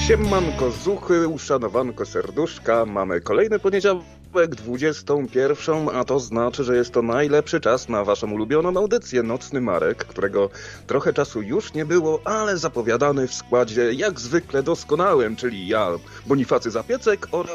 Siemanko zuchy, uszanowanko serduszka, mamy kolejny poniedziałek, 21, a to znaczy, że jest to najlepszy czas na waszą ulubioną audycję Nocny Marek, którego trochę czasu już nie było, ale zapowiadany w składzie jak zwykle doskonałym, czyli ja, Bonifacy Zapiecek oraz